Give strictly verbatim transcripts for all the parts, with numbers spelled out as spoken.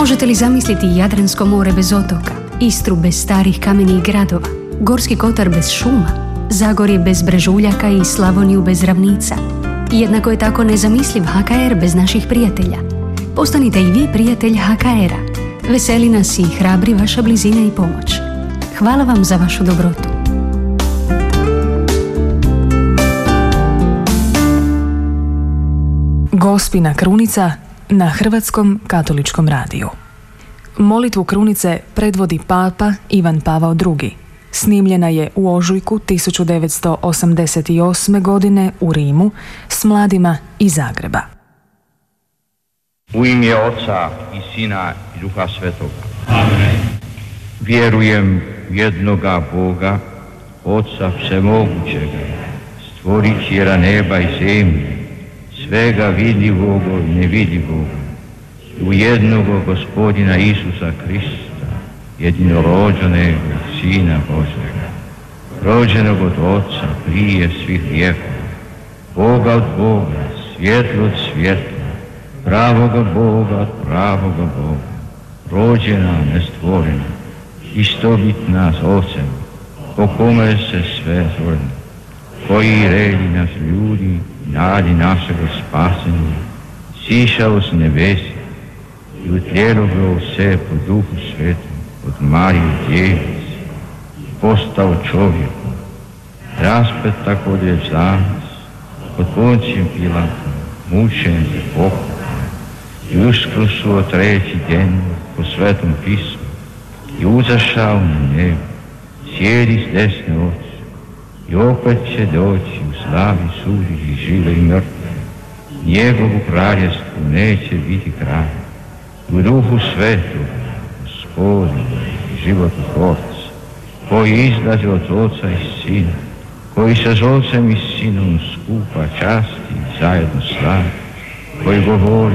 Možete li zamisliti Jadransko more bez otoka, Istru bez starih kamenih gradova, Gorski kotar bez šuma, Zagorje bez brežuljaka i Slavoniju bez ravnica? Jednako je tako nezamisliv ha ka er bez naših prijatelja. Postanite i vi prijatelj ha ka era. Veseli nas i hrabri vaša blizina i pomoć. Hvala vam za vašu dobrotu. Gospina krunica na Hrvatskom katoličkom radiju. Molitvu krunice predvodi papa Ivan Pavao drugi. Snimljena je u ožujku tisuću devetsto osamdeset osme. godine u Rimu s mladima iz Zagreba. U ime Oca i Sina i Duha Svetoga. Amen. Vjerujem u jednoga Boga, Oca Vsemogućega, stvoritelja neba i zemlje, svega vidljivog i nevidljivog, u jednog Gospodina Isusa Krista, jedinorođenog Sina Božega, rođenog od Oca prije svih vijekova, Boga od Boga, svjetlo od svjetla, pravoga Boga od pravoga Boga, rođena, nestvorena, istobitna s Ocem, po kome se sve stvoreno, koji redi nas ljudi, nadi našega spasenja, sišao s nebesi i utljelo ga se po Duhu Svetom, od Mariju Djevice, postao čovjekom, raspet također za nas, pod Poncijem Pilatom, mučen i pokopan, i uskrsnuo treći dan po Svetom pismu, i uzašao na nebo, sjedi s desne oči, i opet će doći u slavi suditi žive i mrtve. Njegovu kraljestvu neće biti kraja. U Duhu Svetu, Gospodu i životu Otca, koji izlazi od Oca i Sina, koji se s Ocem i Sinom skupa časti i zajedno slavi, koji govori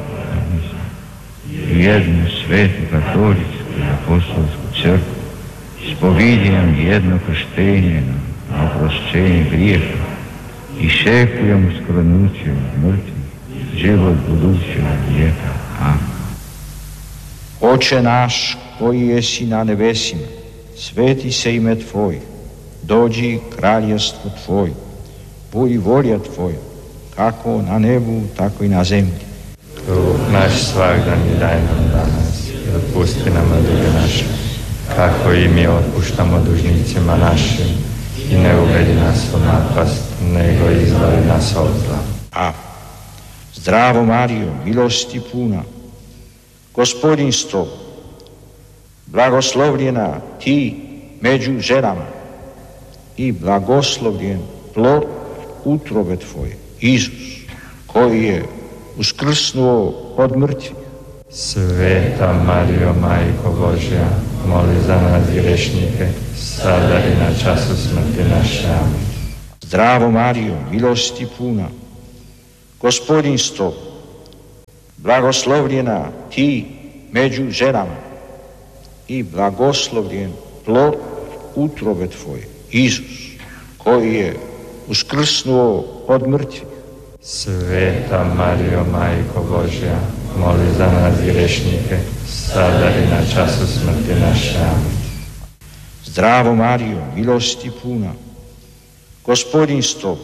u jednu svetu katoličku i apostolsku crkvu, ispoviđujem jedno krštenje na oprošćenje grijeha i šekujem uskronuće mrtvih, život budućeg vijeka. Amen. Oče naš koji jesi na nebesima, sveti se ime Tvoje, dođi kraljestvo Tvoje, budi volja Tvoja, kako na nebu, tako i na zemlji. Kruh naš svagdanji daj nam danas i otpusti nam dugove naše, kako i mi otpuštamo dužnicima našim, i ne uvedi nas u napast, nego izbavi nas od zla. A zdravo Marijo, milosti puna, Gospodin s tobom, blagoslovljena ti među ženama i blagoslovljen plod utrobe tvoje, Isus, koji je uskrsnuo od mrtvih. Sveta Marijo, Majko Božja, moli za nas grešnike, sada i na času smrti naše. Amen. Zdravo Marijo, milosti puna, Gospodin s tobom, blagoslovljena ti među ženama i blagoslovljen plod utrobe tvoje, Isus, koji je uskrsnuo od mrtvih. Sveta Marijo, Majko Božja, moli za nas grešnike, sada i na času smrti naše. Amen. Zdravo Marijo, milosti puna, Gospodin s tobom,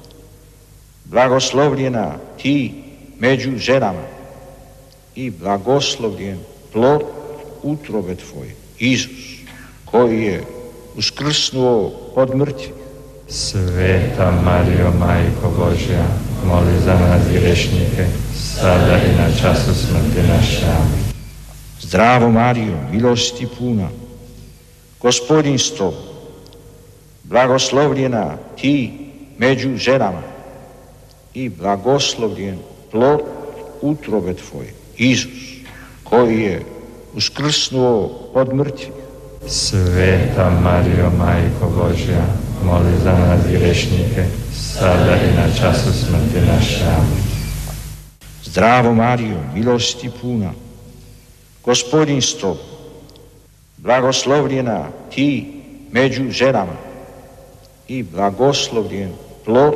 blagoslovljena ti među ženama i blagoslovljen plod utrobe tvoje, Isus, koji je uskrsnuo od mrtvih. Sveta Marijo, Majko Božja, moli za nas grešnike, sada i na času smrti naše. Amen. Zdravo Marijo, milosti puna, Gospodin s tobom, blagoslovljena ti među ženama i blagoslovljen plod utrobe tvoje, Isus, koji je uskrsnuo od mrtvih. Sveta Marijo, Majko Božja, moli za nas grešnike, sada i na času smrti naše. Amen. Zdravo Marijo, milosti puna, Gospodin s tobom, blagoslovljena ti među ženama i blagoslovljen plod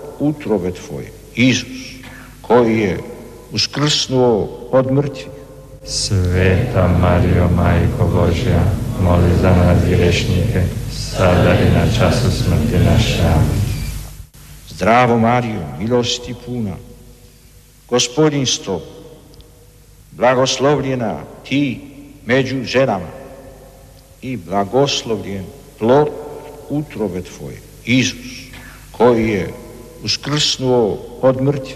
utrobe tvoje, Isus, koji je uskrsnuo od mrtvih. Sveta Marijo, Majko Božja, moli za nas grešnike, sada i na času smrti naše. Amen. Zdravo Marijo, milosti puna, Gospodin s tobom, blagoslovljena ti među ženama i blagoslovljen plod utrobe tvoje, Isus, koji je uskrsnuo od mrtvih.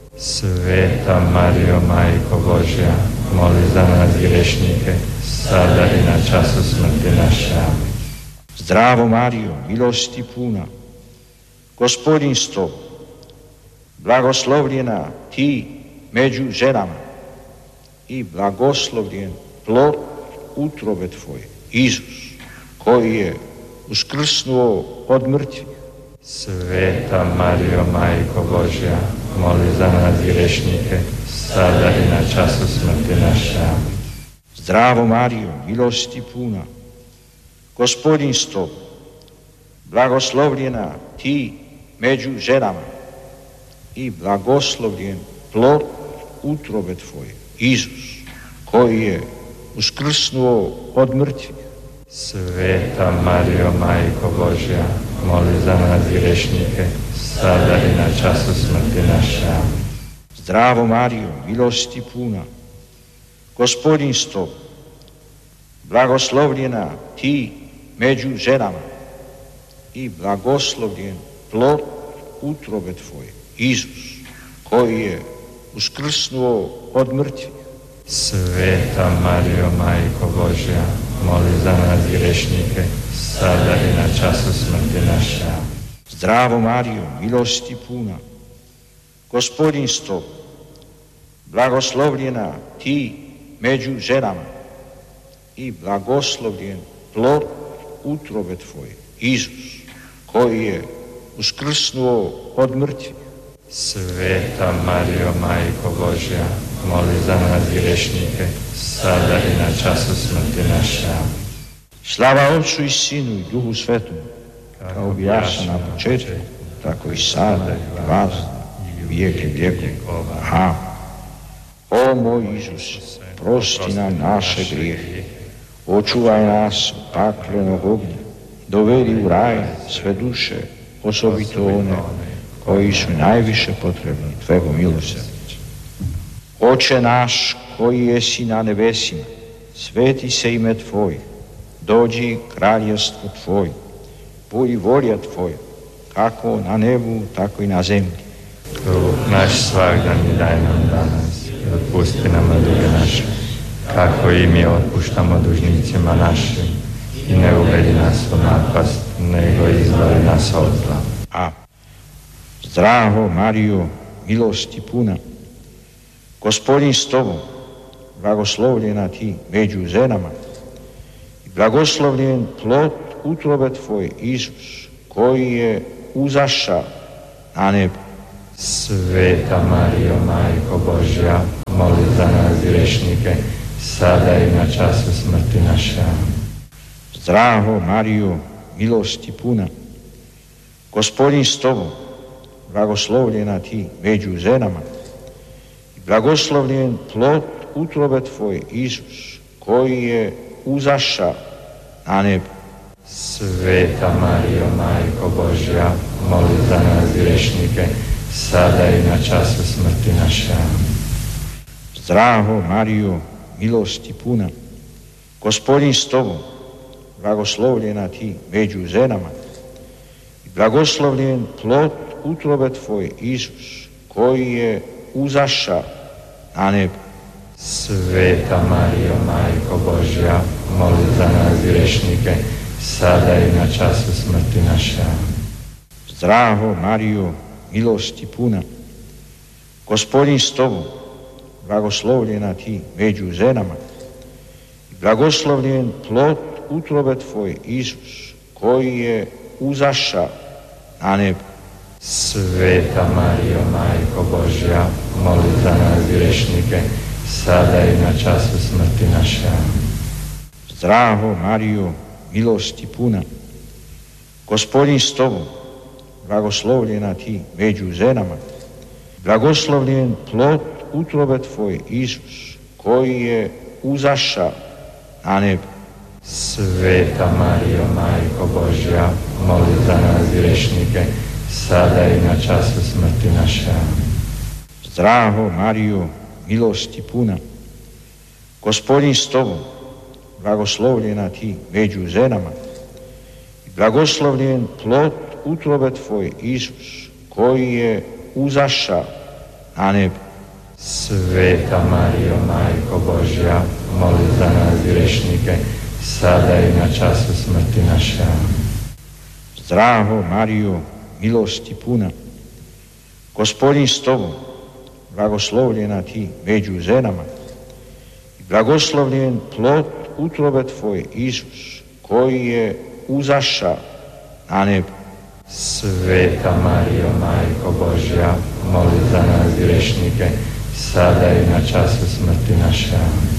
Sveta Marijo, Majko Božja, moli za nas grešnike, sada i na času smrti naše. Amen. Zdravo Marijo, milosti puna, Gospodin s tobom, blagoslovljena ti među ženama i blagoslovljen plod utrobe tvoje, Isus, koji je uskrsnuo od mrtvih. Sveta Marijo, Majko Božja, moli za nas grešnike, sada i na času smrti naše. Amen. Zdravo Marijo, milosti puna, Gospodin s tobom, blagoslovljena ti među ženama i blagoslovljen plod utrobe tvoje, Isus, koji je uskrsnuo od mrtvih. Sveta Marijo, Majko Božja, moli za nas grešnike, sada i na času smrti naše. Amen. Zdravo Marijo, milosti puna, Gospodin s tobom, blagoslovljena ti među ženama i blagoslovljen plod utrobe tvoje, Isus, koji je uskrsnuo od mrtvih. Sveta Marijo, Majko Božja, moli za nas grešnike, sada i na času smrti naše. Amen. Zdravo Marijo, milosti puna, Gospodin s tobom, blagoslovljena ti među ženama i blagoslovljen plod utrobe tvoje, Isus, koji je uskrsnuo od mrtvih. Sveta Marijo, Majko Božja, moli za nas grešnike, sada i na času smrti naše. Amen. Slava Otcu i Sinu i Duhu Svetom, kao bijaša na početku, tako i sada i vazda i vijeke vijekova. Amen. O moj Isus, prosti nam naše grijehe, očuvaj nas od paklenog ognja, dovedi u raj sve duše, osobito one koji su najviše potrebni tvego milosrđa. Oče naš koji jesi na nebesima, sveti se ime Tvoje, dođi kraljevstvo Tvoje, budi volja Tvoja, kako na nebu, tako i na zemlji. Kruh naš svagdanji daj nam danas i otpusti nam duge naše, kako i mi otpuštamo dužnicima našim, i ne uvedi nas u napast, nego izbavi nas od zla. Amen. Zdravo Marijo, milosti puna, Gospodin s tobom, blagoslovljena ti među ženama i blagoslovljen plod utrobe tvoje, Isus, koji je uzašao na nebo. Sveta Marijo, Majko Božja, moli za nas grešnike, sada i na času smrti naše. Amen. Zdravo Marijo, milosti puna, Gospodin s tobom, blagoslovljena ti među ženama i blagoslovljen plod utrobe tvoje, Isus, koji je uzašao na nebo. Sveta Marijo, Majko Božja, moli za nas grešnike, sada i na času smrti naše. Amen. Zdravo Marijo, milosti puna, Gospodin s tobom, blagoslovljena ti među ženama i blagoslovljen plod utrobe tvoje, Isus, koji je uzašao na nebo. Sveta Marijo, Majko Božja, moli za nas grešnike, sada i na času smrti naše. Amen. Zdravo Marijo, milosti puna, Gospodin s tobom, blagoslovljena ti među ženama i blagoslovljen plod utrobe tvoje, Isus, koji je uzašao na nebo. Sveta Marijo, Majko Božja, moli za nas grešnike, sada i na času smrti naše. Amen. Zdravo Marijo, milosti puna, Gospodin s tobom, blagoslovljena ti među ženama, blagoslovljen plod utrobe tvoje, Isus, koji je uzašao na nebo. Sveta Marijo, Majko Božja, moli za nas grešnike, sada i na času smrti naše. Amen. Zdravo Marijo, milosti puna, Gospodin s tobom, blagoslovljena ti među ženama, i blagoslovljen plod utrobe tvoje, Isus, koji je uzašao na nebo. Sveta Marijo, Majko Božja, moli za nas grešnike, sada i na času smrti naše. Amen. Zdravo Marijo, milosti puna, Gospodin s tobom, blagoslovljena ti među ženama, i blagoslovljen plod utrobe tvoje, Isus, koji je uzašao na nebo. Sveta Marijo, Majko Božja, moli za nas grešnike, sada i na času smrti naše. Amen.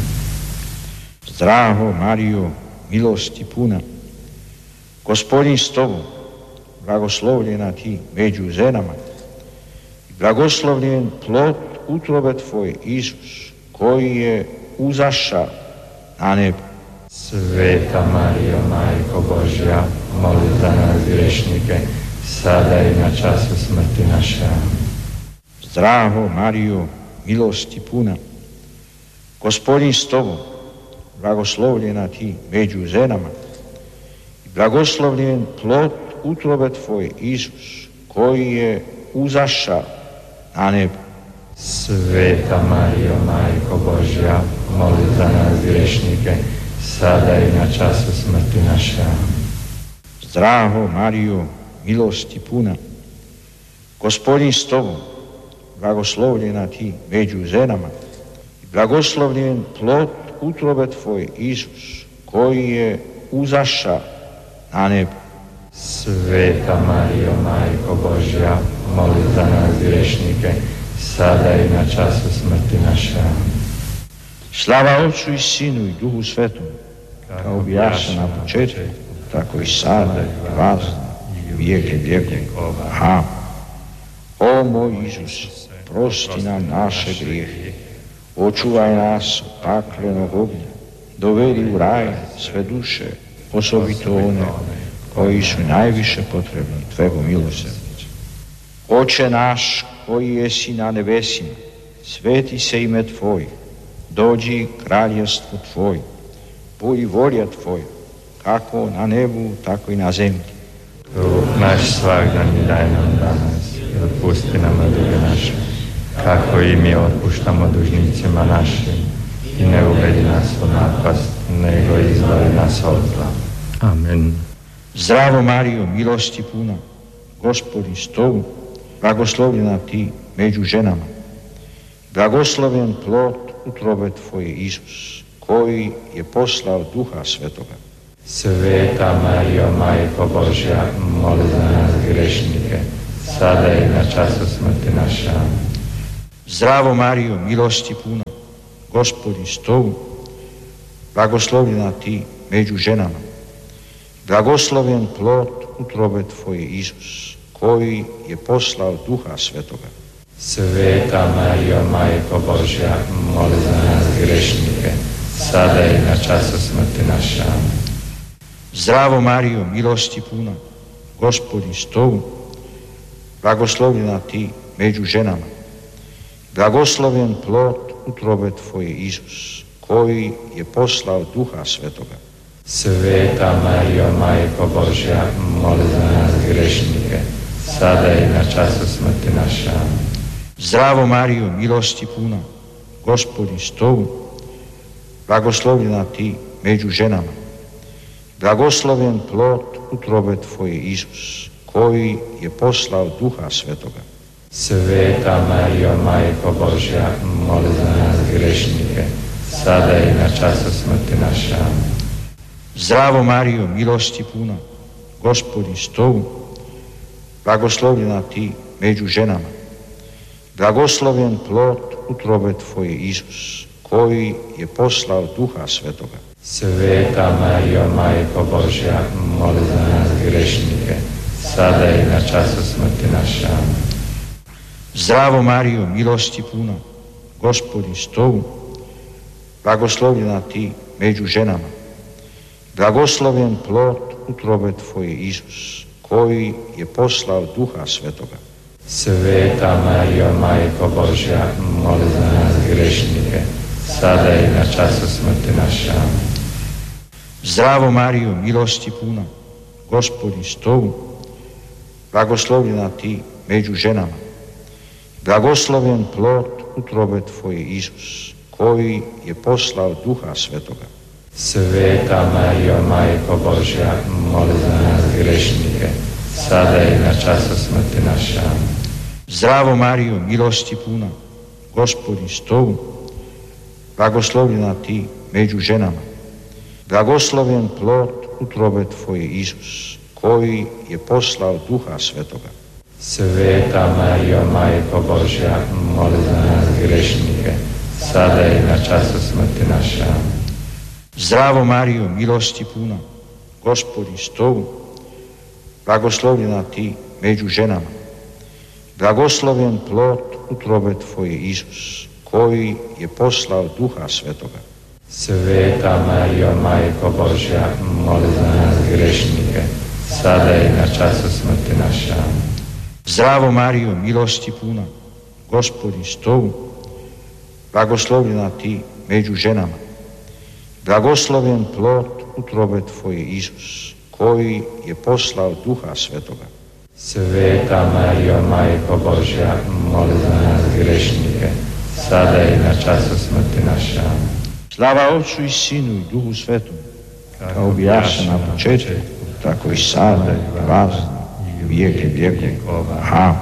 Zdravo Marijo, milosti puna, Gospodin s tobom, blagoslovljena ti među ženama, i blagoslovljen plod utrobe tvoje, Isus, koji je uzašao na nebo. Sveta Marijo, Majko Božja, moli za nas grešnike, sada i na času smrti naše. Amen. Zdravo Marijo, milosti puna, Gospodin s tobom, blagoslovljena ti među ženama, i blagoslovljen plod utrobe tvoje, Isus, koji je uzašao na nebo. Sveta Marijo, Majko Božja, moli za nas grešnike, sada i na času smrti naše. Amen. Zdravo Marijo, milosti puna, Gospodin s tobom, blagoslovljena ti među ženama, i blagoslovljen plod utrobe tvoje, Isus, koji je uzašao na nebo. Sveta Marijo, Majko Božja, moli za nas grešnike, sada i na času smrti naše. Amen. Slava Otcu i Sinu i Duhu Svetom, kao bijaše na početku, tako i sada i vazda i vijeke vijekova. Amen. O moj Isus, prosti nam naše grijehe, očuvaj nas od paklenog ognja, dovedi u raj sve duše, osobito one koji su najviše potrebni tvego milosrđa. Oče naš koji jesi na nebesima, sveti se ime Tvoje, dođi kraljevstvo Tvoje, budi volja Tvoja, kako na nebu, tako i na zemlji. Kruh naš svagdanji daj nam danas i otpusti nam duge naše, kako i mi otpuštamo dužnicima našim, i ne uvedi nas u napast, nego izbavi nas od zla. Amen. Zdravo Marijo, milosti puna, Gospodin s tobom, blagoslovljena ti među ženama, blagosloven plod utrobe tvoje, Isus, koji je poslao Duha Svetoga. Sveta Marijo, Majko Božja, moli za nas grešnike, sada i na času smrti naše. Amen. Zdravo Marijo, milosti puna, Gospodin s tobom, blagoslovljena ti među ženama, blagosloven plod utrobe tvoje, Isus, koji je poslao Duha Svetoga. Sveta Marijo, Majko Božja, moli za nas grešnike, sada i na času smrti naše. Amen. Zdravo Marijo, milosti puna, Gospodin s tobom, blagoslovljena ti među ženama, blagosloven plod utrobe tvoje, Isus, koji je poslao Duha Svetoga. Sveta Marijo, Majko Božja, moli za nas grešnike, sada i na času smrti naše. Amen. Zdravo Marijo, milosti puna, Gospodin s tobom, blagoslovljena ti među ženama, blagosloven plod utrobe tvoje, Isus, koji je poslao Duha Svetoga. Sveta Marijo, Majko Božja, moli za nas grešnike, sada i na času smrti naše. Amen. Zdravo Marijo, milosti puna, Gospodin s tobom, blagoslovljena ti među ženama, blagosloven plod utrobe tvoje, Isus, koji je poslao Duha Svetoga. Sveta Marijo, Majko Božja, moli za nas grešnike, sada i na času smrti naše. Amen. Zdravo Marijo, milosti puna, Gospodin s tobom, blagoslovljena ti među ženama, blagoslovljen plod utrobe tvoje Isus, koji je poslao Duha Svetoga. Sveta Marijo, Majko Božja, moli za nas grešnike, sada i na času smrti naše. Amen. Zdravo Marijo, milosti puna, Gospodin s tobom, blagoslovljena ti među ženama, blagoslovljen plod utrobe tvoje Isus, koji je poslao Duha Svetoga. Sveta Marijo, Majko Božja, moli za nas grešnike, sada i na času smrti naše. Amen. Zdravo Marijo, milosti puna, Gospodin s tobom, blagoslovljena ti među ženama, blagoslovljen plod utrobe tvoje Isus, koji je poslao Duha Svetoga. Sveta Marijo, Majko Božja, moli za nas grešnike, sada i na času smrti naše. Amen. Zdravo Marijo, milosti puna, Gospodin s tobom, blagoslovljena ti među ženama, blagoslovljen plod utrobe tvoje Isus, koji je poslao Duha Svetoga. Sveta Marijo, Majko Božja, moli za nas grešnike, sada i na času smrti naše. Amen. Zdravo Marijo, milosti puna, Gospodin s tobom, blagoslovljena ti među ženama, blagoslovljen plod utrobe tvoje Isus, koji je poslao Duha Svetoga. Sveta Marijo, Majko Božja, moli za nas grešnike, sada i na času smrti naše. Amen. Slava Otcu i Sinu i Duhu Svetom, kao bijaše na početku, tako i sada i vazda i vijeke vijekova. Amen.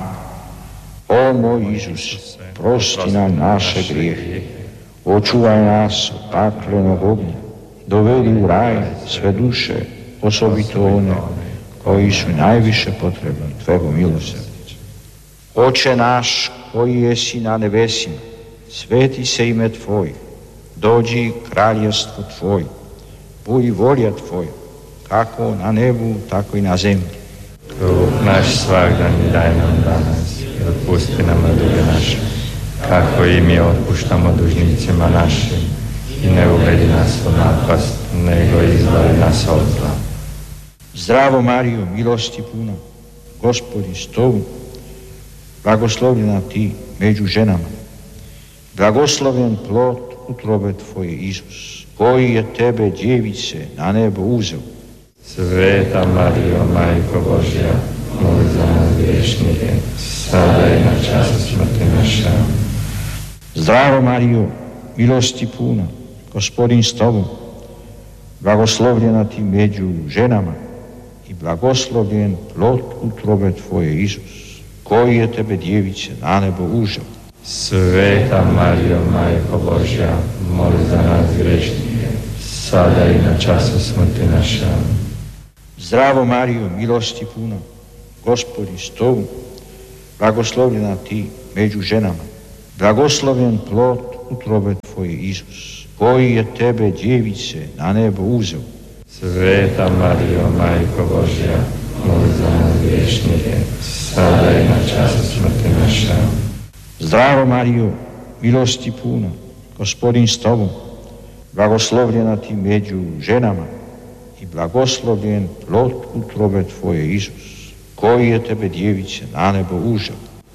O moj Isus, prosti nam naše grijehe, očuvaj nas od paklenog ognja, dovedi u raj sve duše, osobito one koji su najviše potrebni tvego milosrđa. Oče naš koji jesi na nebesima, sveti se ime tvoje, dođi kraljevstvo tvoje, budi volja tvoja, kako na nebu, tako i na zemlji. Kruh naš svagdanji daj nam danas i otpusti nam duge naše, kako i mi otpuštamo dužnicima našim, i ne uvedi nas u napast, nego izbavi nas od zla. Zdravo Marijo, milosti puna, Gospodin s tobom, blagoslovljena ti među ženama, blagoslovljen plod utrobe tvoje Isus, koji je tebe, djevice, na nebo uzeo. Sveta Marijo, Majko Božja, moli za nas grešnike, sada i na času smrti naše. Zdravo Marijo, milosti puna, Gospodin s tobom, blagoslovljena ti među ženama i blagoslovljen plod utrobe tvoje Isus, koji je tebe, djevice, na nebo uzeo. Sveta Marijo, Majko Božja, moli za nas grešnike, sada i na času smrti naše. Zdravo Marijo, milosti puna, Gospodin s tobom, blagoslovljena ti među ženama, blagoslovljen plod utrobe tvoje Isus, koji je tebe, djevice, na nebo uzeo. Sveta Marijo, Majko Božja, moli za nas grešnike, sada i na času smrti naše. Zdravo Marijo, milosti puna, Gospodin s tobom, blagoslovljena ti među ženama i blagoslovljen plod utrobe tvoje Isus, koji je tebe, djevice, na nebo uzeo.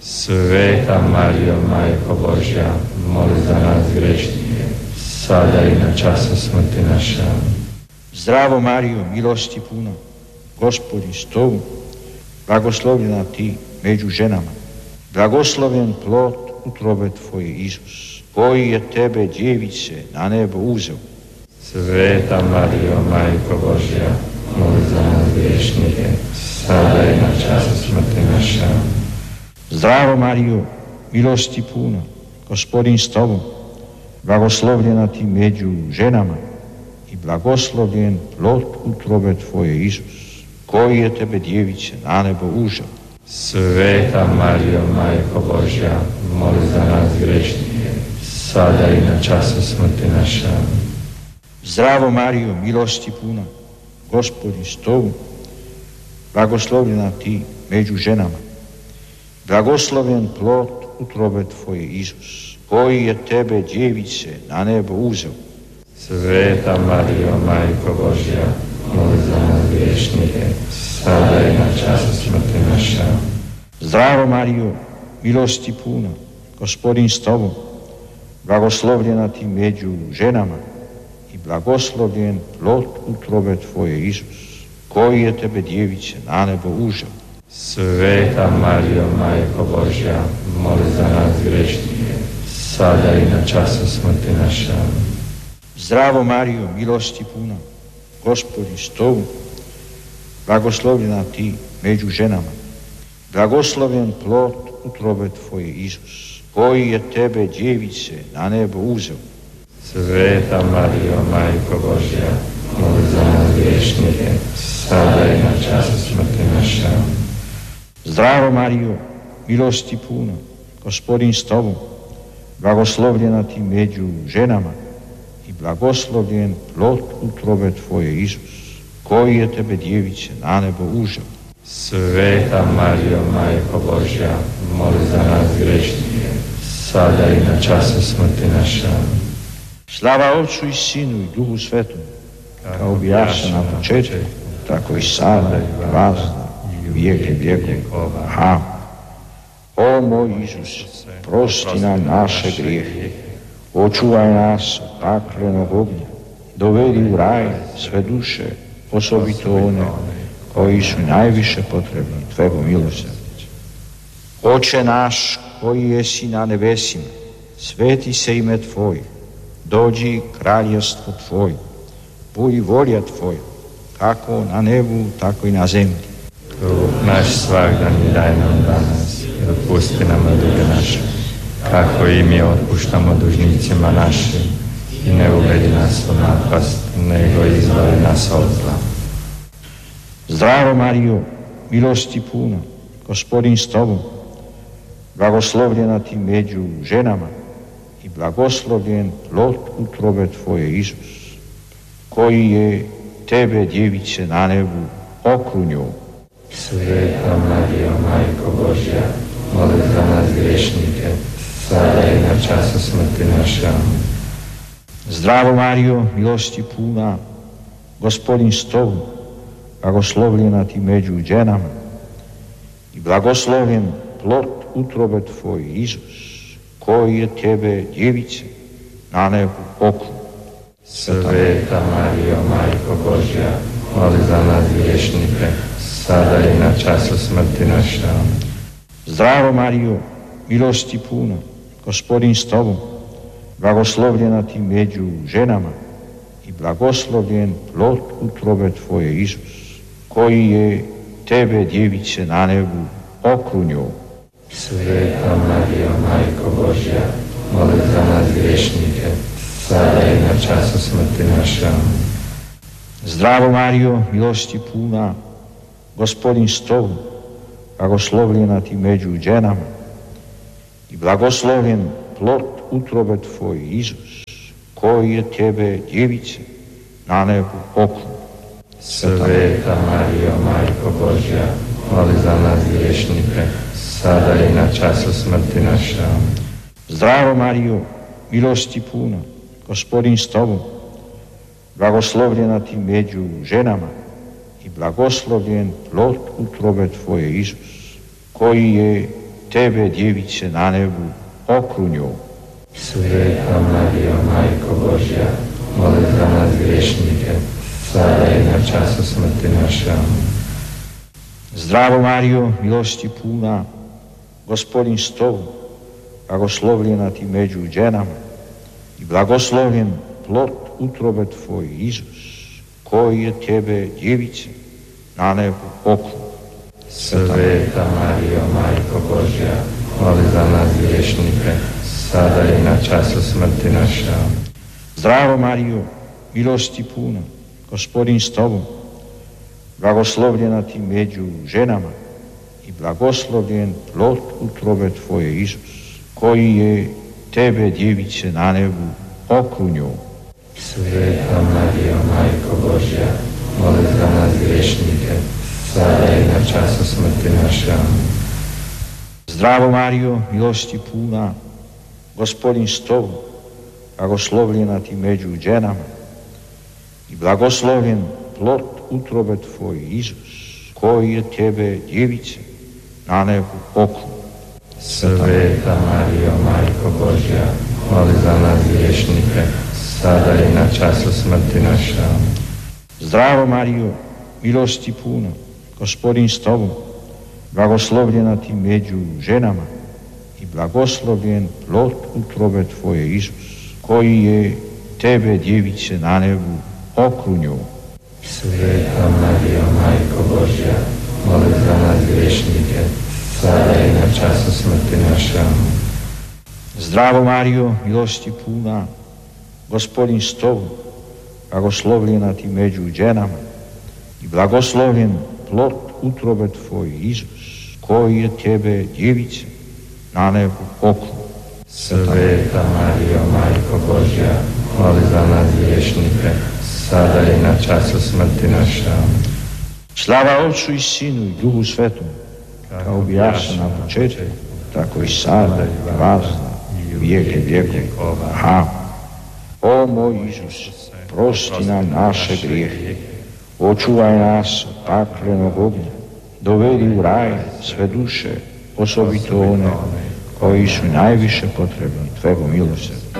Sveta Marijo, Majko Božja, moli za nas grešnike, sada i na času smrti naše. Zdravo Marijo, milosti puna, Gospodin s tobom, blagoslovljena ti među ženama, blagoslovljen plod utrobe tvoje Isus, koji je tebe, djevice, na nebo uzeo. Sveta Marijo, Majko Božja, moli za nas grešnike, sada i na času smrti naše. Zdravo Marijo, milosti puna, Gospodin s tobom, blagoslovljena ti među ženama i blagoslovljen plod utrobe tvoje Isus, koji je tebe, djevice, na nebo uzeo. Sveta Marijo, Majko Božja, moli za nas grešnike, sada i na času smrti naše. Zdravo Marijo, milosti puna, Gospodin s tobom, blagoslovljena ti među ženama, blagoslovljen plod utrobe tvoje Isus, koji je tebe, djevice, na nebo uzeo. Sveta Marijo, Majko Božja, moli za nas griješnike, sada i na času smrti naše. Zdravo Marijo, milosti puna, Gospodin s tobom, blagoslovljena ti među ženama i blagoslovljen plod utrobe tvoje, Isus, koji je tebe, djevice, na nebo uzeo. Sveta Marijo, Majko Božja, moli za nas griješnike, sada i na času smrti naše. Zdravo Marijo, milosti puna, Gospodin s tobom, blagoslovljena ti među ženama, blagoslovljen plod utrobe tvoje, Isus, koji je tebe, djevice, na nebo uzeo. Sveta Marijo, Majko Božja, moli za nas griješnike, sada i na času smrti naše. Zdravo Marijo, milosti puna, Gospodin s tobom, blagoslovljena ti među ženama i blagoslovljen plod utrobe tvoje, Isus, koji je tebe, djevice, na nebo uzeo. Sveta Marijo, Majko Božja, moli za nas griješnike, sada i na času smrti naše. Slava Otcu i Sinu i Duhu Svetom, kao bijaše na početku, tako i sada i vazda i vijeke vijekova. Amen. O moj Isus, prosti nam naše grijehe, očuvaj nas od paklenog ognja, dovedi u raj sve duše, osobito one koji su najviše potrebni tvego milosrđa. Oče naš koji jesi na nebesima, sveti se ime tvoje, dođi kraljevstvo tvoje, budi volja tvoja, kako na nebu, tako i na zemlji. Kruh naš svagdanji daj nam danas i otpusti nama duge naše, kako i mi otpuštamo dužnicima našim, i ne uvedi nas u napast, nego izbavi nas od zla. Zdravo Marijo, milosti puna, Gospodin s tobom, blagoslovljena ti među ženama i blagoslovljen plod utrobe tvoje, Isus, koji je tebe, djevice, na nebu okrunio. Sveta Marijo, Majko Božja, moli za nas griješnike, sada i na času smrti naše. Zdravo Marijo, milosti puna, Gospodin s tobom, blagoslovljena ti među ženama i blagoslovljen plod utrobe tvoje, Isus, koji je tebe, djevice, na nebu okrunio. Sveta Marijo, Majko Božja, moli za nas griješnike, sada i na času smrti naše. Zdravo Marijo, milosti puna, Gospodin s tobom, blagoslovljena ti među ženama i blagoslovljen plod utrobe tvoje, Isus, koji je tebe, djevice, na nebu okrunio. Sveta Marijo, Majko Božja, moli za nas griješnike, sada i na času smrti naše. Zdravo Marijo, milosti puna, Gospodin s tobom, blagoslovljena ti među ženama i blagoslovljen plod utrobe tvoje, Isus, koji je tebe, djevice, na nebu okrunio. Sveta Marijo, Majko Božja, moli za nas griješnike, sada i na času smrti naše. Zdravo Marijo, milosti puna, Gospodin s tobom, blagoslovljena ti među ženama i blagoslovljen plod utrobe tvoje, Isus, koji je tebe, djevice, na nebu okrunio. Sveta Marijo, Majko Božja, moli za nas griješnike, sada i na času smrti naše. Zdravo Marijo, milosti puna, Gospodin s tobom, blagoslovljena ti među ženama i blagoslovljen plod utrobe tvoje, Isus, koji je tebe, djevice, na nebu okrunio. Sveta Marijo, Majko Božja, moli za nas griješnike, sada i na času smrti naše. Zdravo Marijo, milosti puna, Gospodin s tobom, blagoslovljena ti među ženama i blagoslovljen plod utrobe tvoje, Isus, koji je tebe, djevice, na nebu okrunio. Sveta Marijo, Majko Božja, moli za nas griješnike, sada i na času smrti naše. Zdravo Marijo, milosti puna, Gospodin s tobom, blagoslovljena ti među ženama i blagoslovljen plod utrobe tvoj, Isus, koji je tebe, djevice, na nebu okru. Sveta Marijo, Majko Božja, moli za nas griješnike, sada i na času smrti naše. Zdravo Marijo, milosti puna, Gospodin s tobom, blagoslovljena ti među ženama i blagoslovljen plod utrobe tvoje, Isus, koji je tebe, djevice, na nebu okrunio. Sveta Marijo, Majko Božja, moli za nas griješnike, sada i na času smrti naše. Zdravo Marijo, milosti puna, Gospodin s tobom, blagoslovljena ti među ženama i blagoslovljen plod utrobe tvoje, Isus, koji je tebe, djevice, na nebu okrunio. Sveta Marijo, Majko Božja, moli za nas griješnike, sada i na času smrti naše. Slava Otcu i Sinu i Duhu Svetom, kao bijaše na početku, tako i sada i vazda i vijeke vijekova. Amen. O moj Isus, prosti nam naše grijehe, očuvaj nas od paklenog ognja, dovedi u raj sve duše, osobito one koji su najviše potrebni tvego milosrđa.